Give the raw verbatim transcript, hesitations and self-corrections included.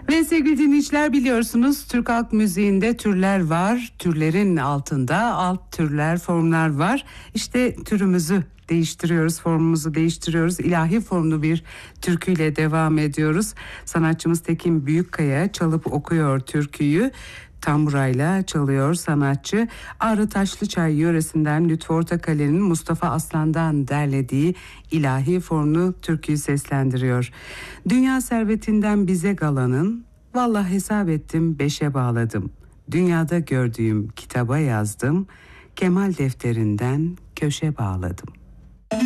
Ve sevgili dinleyiciler, biliyorsunuz Türk halk müziğinde türler var. Türlerin altında alt türler, formlar var. İşte türümüzü değiştiriyoruz, formumuzu değiştiriyoruz. İlahi formlu bir türküyle devam ediyoruz. Sanatçımız Tekin Büyükkaya çalıp okuyor türküyü. Tamburayla çalıyor sanatçı. Ağrı Taşlıçay yöresinden Lütfü Ortakale'nin Mustafa Aslan'dan derlediği ilahi formlu türküyü seslendiriyor. Dünya servetinden bize galanın, vallahi hesap ettim beşe bağladım. Dünyada gördüğüm kitaba yazdım, kemal defterinden köşe bağladım.